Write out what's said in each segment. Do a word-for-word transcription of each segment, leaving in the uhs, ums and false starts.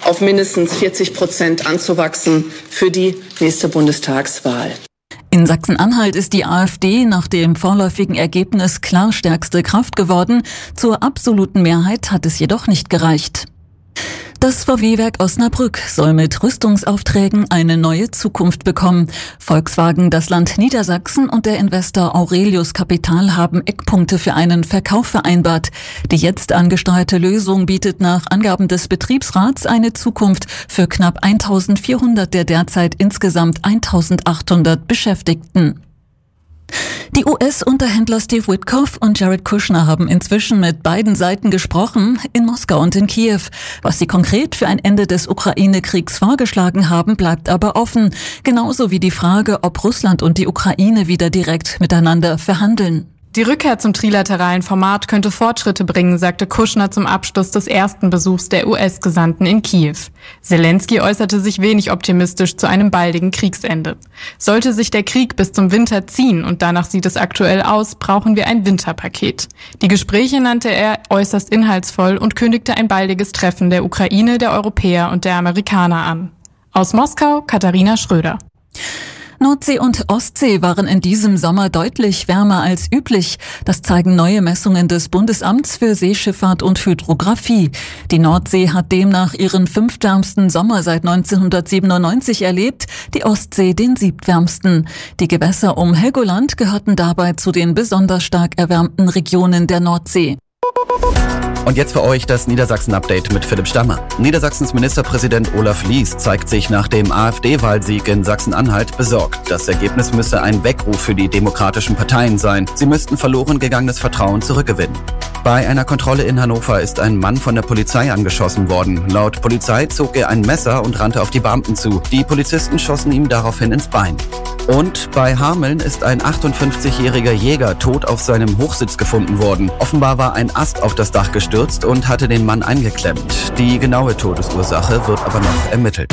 auf mindestens vierzig Prozent anzuwachsen für die nächste Bundestagswahl. In Sachsen-Anhalt ist die AfD nach dem vorläufigen Ergebnis klar stärkste Kraft geworden. Zur absoluten Mehrheit hat es jedoch nicht gereicht. Das V W-Werk Osnabrück soll mit Rüstungsaufträgen eine neue Zukunft bekommen. Volkswagen, das Land Niedersachsen und der Investor Aurelius Capital haben Eckpunkte für einen Verkauf vereinbart. Die jetzt angesteuerte Lösung bietet nach Angaben des Betriebsrats eine Zukunft für knapp eintausendvierhundert der derzeit insgesamt eintausendachthundert Beschäftigten. Die U S-Unterhändler Steve Witkoff und Jared Kushner haben inzwischen mit beiden Seiten gesprochen, in Moskau und in Kiew. Was sie konkret für ein Ende des Ukraine-Kriegs vorgeschlagen haben, bleibt aber offen. Genauso wie die Frage, ob Russland und die Ukraine wieder direkt miteinander verhandeln. Die Rückkehr zum trilateralen Format könnte Fortschritte bringen, sagte Kushner zum Abschluss des ersten Besuchs der U S-Gesandten in Kiew. Zelensky äußerte sich wenig optimistisch zu einem baldigen Kriegsende. Sollte sich der Krieg bis zum Winter ziehen, und danach sieht es aktuell aus, brauchen wir ein Winterpaket. Die Gespräche nannte er äußerst inhaltsvoll und kündigte ein baldiges Treffen der Ukraine, der Europäer und der Amerikaner an. Aus Moskau, Katharina Schröder. Nordsee und Ostsee waren in diesem Sommer deutlich wärmer als üblich. Das zeigen neue Messungen des Bundesamts für Seeschifffahrt und Hydrographie. Die Nordsee hat demnach ihren fünftwärmsten Sommer seit neunzehnhundertsiebenundneunzig erlebt, die Ostsee den siebtwärmsten. Die Gewässer um Helgoland gehörten dabei zu den besonders stark erwärmten Regionen der Nordsee. Und jetzt für euch das Niedersachsen-Update mit Philipp Stammer. Niedersachsens Ministerpräsident Olaf Lies zeigt sich nach dem AfD-Wahlsieg in Sachsen-Anhalt besorgt. Das Ergebnis müsse ein Weckruf für die demokratischen Parteien sein. Sie müssten verloren gegangenes Vertrauen zurückgewinnen. Bei einer Kontrolle in Hannover ist ein Mann von der Polizei angeschossen worden. Laut Polizei zog er ein Messer und rannte auf die Beamten zu. Die Polizisten schossen ihm daraufhin ins Bein. Und bei Hameln ist ein achtundfünfzigjähriger Jäger tot auf seinem Hochsitz gefunden worden. Offenbar war ein Ast auf das Dach gestürzt und hatte den Mann eingeklemmt. Die genaue Todesursache wird aber noch ermittelt.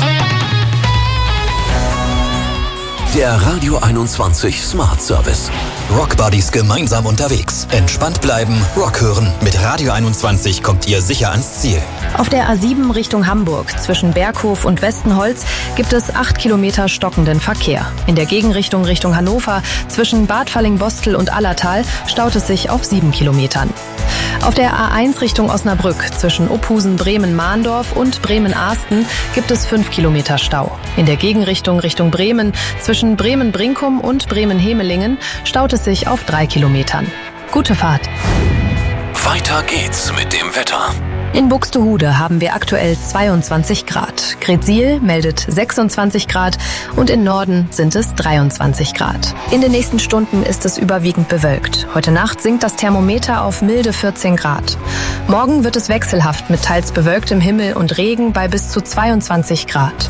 Der Radio einundzwanzig Smart Service. Rock Buddies gemeinsam unterwegs. Entspannt bleiben, Rock hören. Mit Radio einundzwanzig kommt ihr sicher ans Ziel. Auf der A sieben Richtung Hamburg zwischen Berghof und Westenholz gibt es acht Kilometer stockenden Verkehr. In der Gegenrichtung Richtung Hannover zwischen Bad Falling-Bostel und Allertal staut es sich auf sieben Kilometern. Auf der A eins Richtung Osnabrück zwischen Ophusen, Bremen-Mahndorf und Bremen-Ahsten gibt es fünf Kilometer Stau. In der Gegenrichtung Richtung Bremen zwischen Bremen-Brinkum und Bremen-Hemelingen staut es sich auf drei Kilometern. Gute Fahrt. Weiter geht's mit dem Wetter. In Buxtehude haben wir aktuell zweiundzwanzig Grad. Gretzsiel meldet sechsundzwanzig Grad und im Norden sind es dreiundzwanzig Grad. In den nächsten Stunden ist es überwiegend bewölkt. Heute Nacht sinkt das Thermometer auf milde vierzehn Grad. Morgen wird es wechselhaft mit teils bewölktem Himmel und Regen bei bis zu zweiundzwanzig Grad.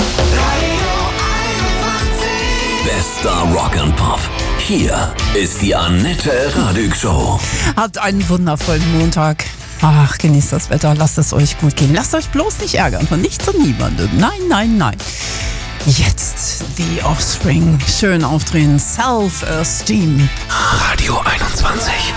Bester Rock and Pop. Hier ist die Annette Radig Show. Habt einen wundervollen Montag. Ach, genießt das Wetter, lasst es euch gut gehen. Lasst euch bloß nicht ärgern von nichts und niemandem. Nein, nein, nein. Jetzt die Offspring. Schön aufdrehen. Self-Esteem. Radio einundzwanzig.